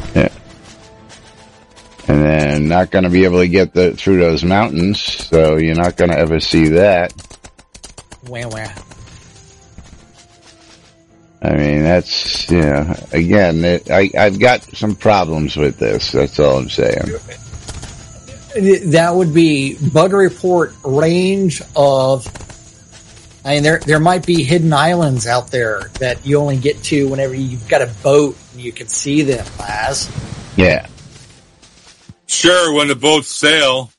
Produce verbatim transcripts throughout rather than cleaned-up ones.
Yeah. And then not going to be able to get the, through those mountains, so you're not going to ever see that. Wah, wah. I mean, that's, you know, again, it, I, I've got some problems with this. That's all I'm saying. That would be bug report range of, I mean, there, there might be hidden islands out there that you only get to whenever you've got a boat and you can see them, Laz. Yeah. Sure, when the boats sail.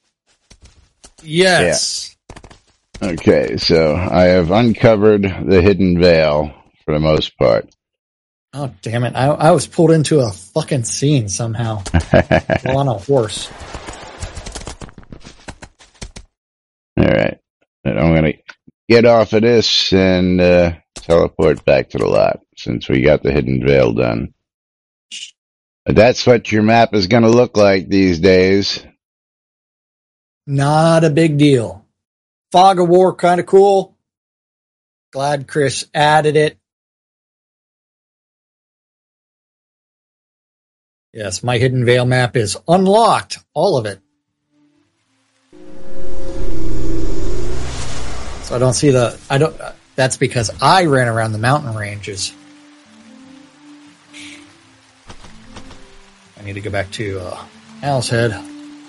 Yes. Yeah. Okay, so I have uncovered the hidden veil for the most part. Oh, damn it. I, I was pulled into a fucking scene somehow. While on a horse. All right. And I'm going to get off of this and uh, teleport back to the lot since we got the hidden veil done. But that's what your map is going to look like these days. Not a big deal. Fog of War, kind of cool. Glad Chris added it. Yes, my Hidden Veil map is unlocked. All of it. So I don't see the, I don't, that's because I ran around the mountain ranges. I need to go back to uh, Owl's Head.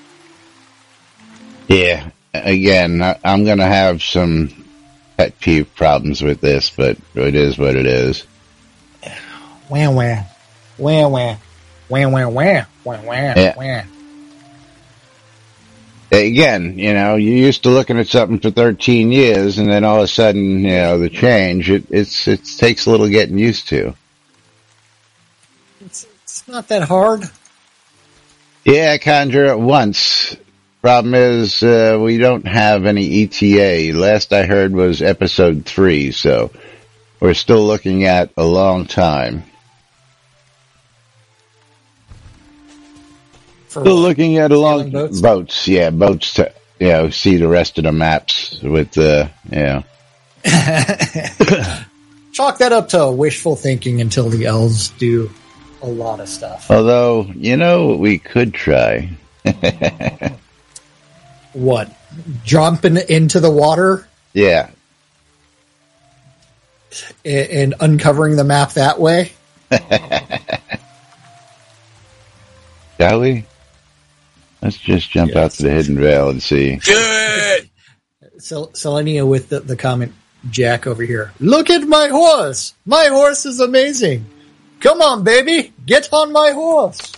Yeah, again, I, I'm going to have some pet peeve problems with this, but it is what it is. Wah, wah. Wah, wah. Wah, wah, wah. Wah, wah, yeah. wah. Again, you know, you're used to looking at something for thirteen years, and then all of a sudden, you know, the change, it, it's, it takes a little getting used to. It's, it's not that hard. Yeah, I conjure it once. Problem is, uh, we don't have any E T A. Last I heard was episode three, so we're still looking at a long time. For Still what? looking at a long boats? boats, yeah, boats to you know see the rest of the maps with uh, yeah. Chalk that up to wishful thinking until the elves do a lot of stuff. Although you know what we could try. What? Jumping into the water? Yeah. And uncovering the map that way? Shall we? Let's just jump Yes. out to the hidden veil and see. Do it! Sel- Selenia with the, the comment, Jack over here. Look at my horse! My horse is amazing! Come on, baby! Get on my horse!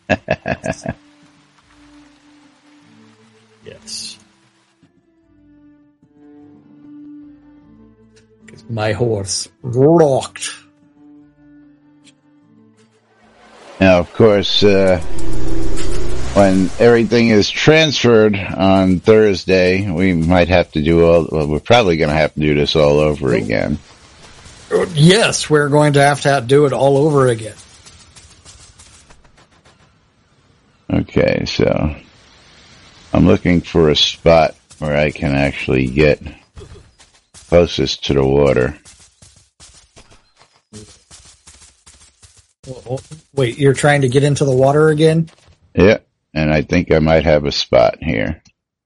Yes. Because my horse rocked. Now, of course, uh, when everything is transferred on Thursday, we might have to do all, well, we're probably going to have to do this all over again. Yes, we're going to have to do it all over again. Okay, so I'm looking for a spot where I can actually get closest to the water. Wait, you're trying to get into the water again? Yeah, and I think I might have a spot here.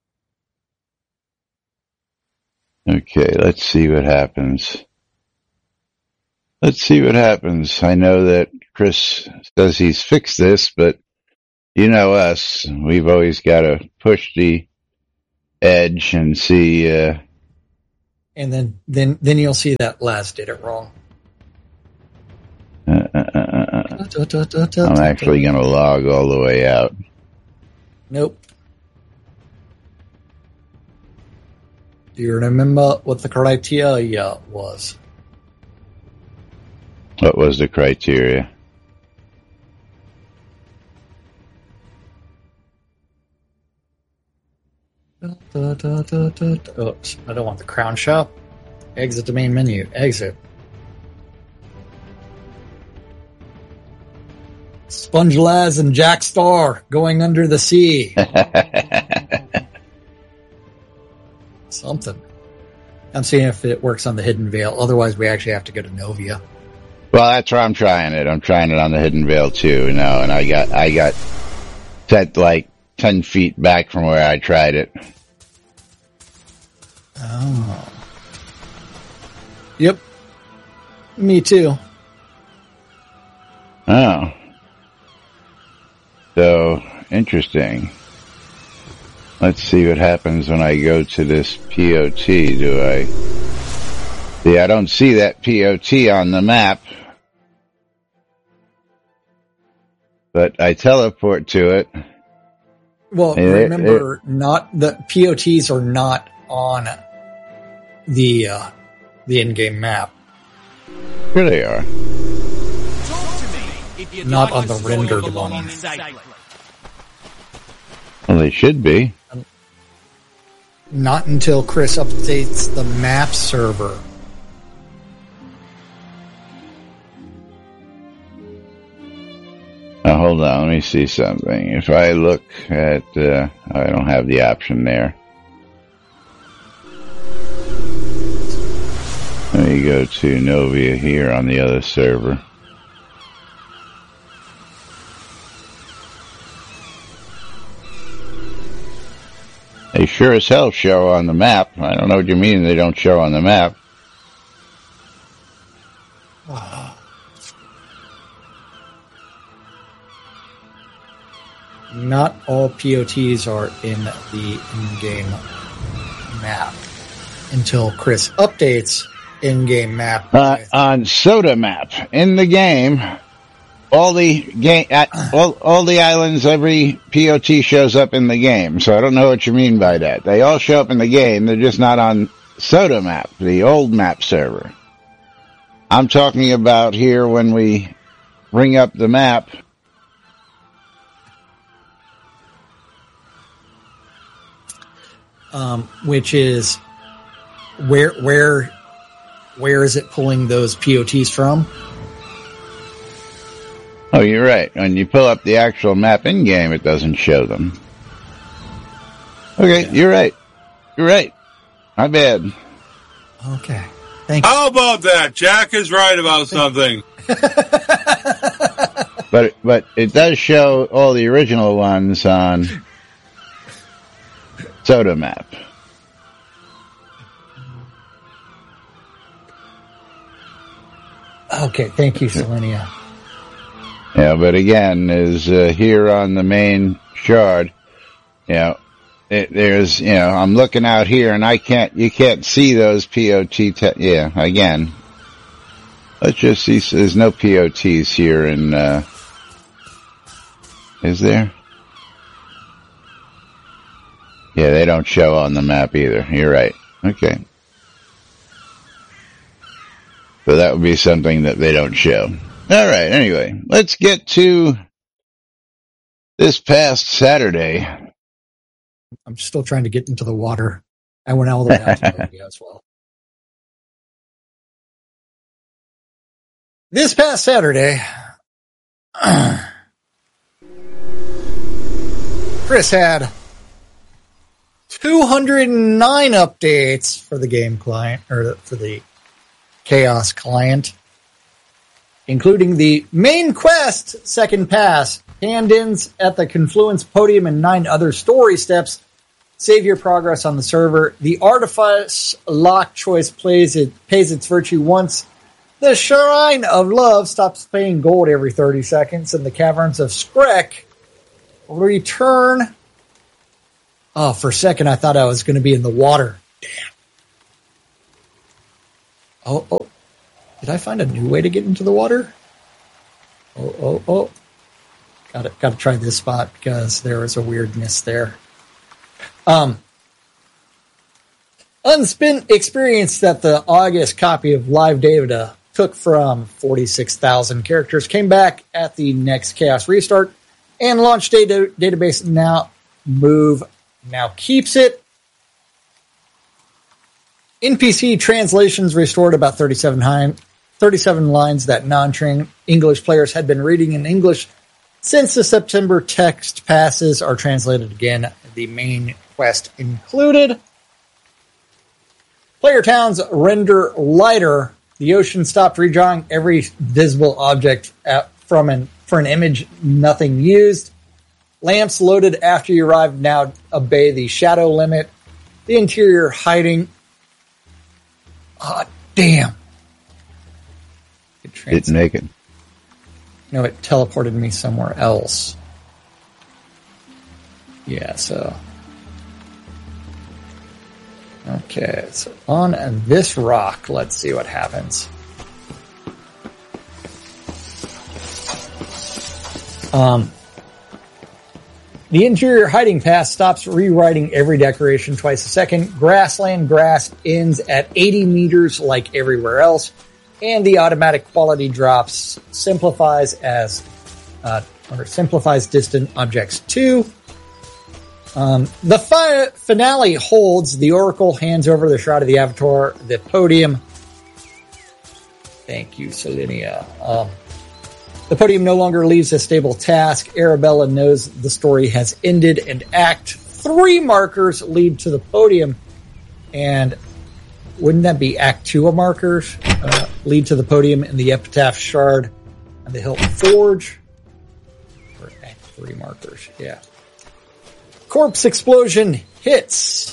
Okay, let's see what happens. Let's see what happens. I know that Chris says he's fixed this, but you know us. We've always got to push the edge and see. Uh, And then, then, then you'll see that Laz did it wrong. uh, uh, uh, uh, I'm actually going to log all the way out. Nope. Do you remember what the criteria was? What was the criteria? Oops, I don't want the crown shop. Exit the main menu. Exit. Sponge Laz and Jack Star going under the sea. Something. I'm seeing if it works on the Hidden Veil. Otherwise, we actually have to go to Novia. Well, that's where I'm trying it. I'm trying it on the Hidden Vale too, you know, and I got I got set like ten feet back from where I tried it. Oh. Yep. Me too. Oh. So, interesting. Let's see what happens when I go to this P O T. Do I... See, I don't see that P O T on the map. But I teleport to it. Well, it, remember, it, not the P O Ts are not on the uh, the in-game map. Here they are. Not on the rendered one. Well, they should be. Not until Chris updates the map server. Now, hold on, let me see something. If I look at, uh, I don't have the option there. Let me go to Novia here on the other server. They sure as hell show on the map. I don't know what you mean they don't show on the map. Not all P O Ts are in the in-game map until Chris updates in-game map. Uh, on Soda Map, in the game, all the game, all, all the islands, every P O T shows up in the game. So I don't know what you mean by that. They all show up in the game. They're just not on Soda Map, the old map server. I'm talking about here when we bring up the map. Um, which is where where where is it pulling those P O Ts from? Oh, you're right. When you pull up the actual map in game, it doesn't show them. Okay, yeah. You're right. You're right. My bad. Okay. Thank you. How about that? Jack is right about something. but but it does show all the original ones on Soda Map. Okay, thank you, Selenia. Yeah, but again, is uh, here on the main shard, you know, it, there's, you know, I'm looking out here and I can't, you can't see those P O T, te- yeah, again. Let's just see, there's no P O Ts here in, uh, is there? Yeah, they don't show on the map either. You're right. Okay. So that would be something that they don't show. All right, anyway, let's get to this past Saturday. I'm still trying to get into the water. I went all the way out to Novia as well. This past Saturday, Chris had two hundred nine updates for the game client, or for the Chaos client, including the main quest, Second Pass, stand-ins at the Confluence Podium, and nine other story steps. Save your progress on the server. The Artifice Lock choice plays it, pays its virtue once the Shrine of Love stops paying gold every thirty seconds, and the Caverns of Skrek return. Oh, for a second I thought I was going to be in the water. Damn. Oh, oh. Did I find a new way to get into the water? Oh, oh, oh. Got to, got to try this spot because there was a weirdness there. Um, Unspent experience that the August copy of Live Data took from forty-six thousand characters came back at the next Chaos restart, and launch data database now move now keeps it. N P C translations restored about thirty-seven, thirty-seven lines that non-trained English players had been reading in English since the September text passes are translated again. The main quest included. Player towns render lighter The ocean stopped redrawing every visible object at, from an for an image nothing used. Lamps loaded after you arrived now obey the shadow limit. The interior hiding. Oh, damn. It Didn't make it. No, it teleported me somewhere else. Yeah, so. Okay, so on this rock, let's see what happens. Um, the interior hiding path stops rewriting every decoration twice a second. Grassland grass ends at eighty meters like everywhere else. And the automatic quality drops simplifies as, uh, or simplifies distant objects too. Um, the fi- finale holds. The Oracle hands over the Shroud of the Avatar, the podium. Thank you, Selenia. Um, the podium no longer leaves a stable task. Arabella knows the story has ended, and Act Three markers lead to the podium. And wouldn't that be Act Two of markers uh, lead to the podium and the Epitaph Shard and the Hilton Forge? Or Act Three markers, yeah. Corpse explosion hits.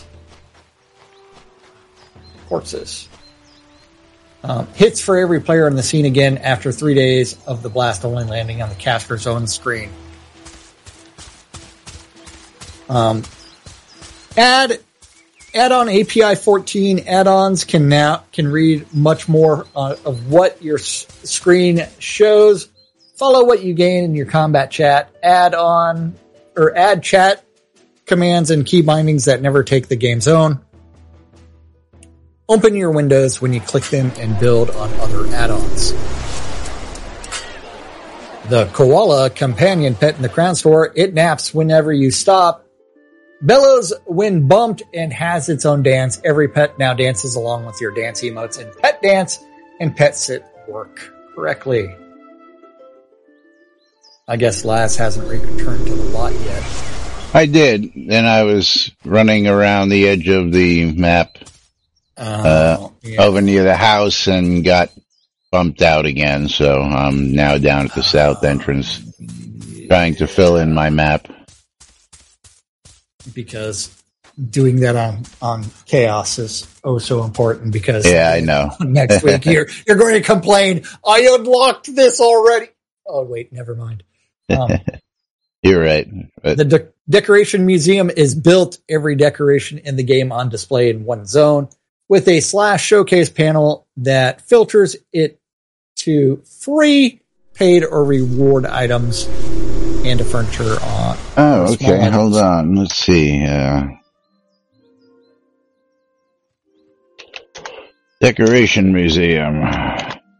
Corpses. Um, hits for every player in the scene again after three days of the blast only landing on the caster's own screen. Um, add add-on A P I fourteen add-ons can now can read much more uh, of what your s- screen shows. Follow what you gain in your combat chat. Add on or add chat commands and key bindings that never take the game's own. Open your windows when you click them and build on other add-ons. The koala companion pet in the Crown Store, it naps whenever you stop. Bellows when bumped and has its own dance. Every pet now dances along with your dance emotes in Pet Dance, and Pet Sit work correctly. I guess Laz hasn't returned to the lot yet. I did. Then I was running around the edge of the map Oh, uh, yeah. over near the house and got bumped out again. So I'm now down at the south entrance trying to fill in my map. Because doing that on, on Chaos is oh so important because Yeah, I know. next week you're, you're going to complain, I unlocked this already. Oh, wait, never mind. Um, You're right. But the de- decoration museum is built, every decoration in the game on display in one zone, with a slash showcase panel that filters it to free, paid, or reward items and to furniture on. oh, okay. items. Hold on. Let's see. Uh, Decoration Museum.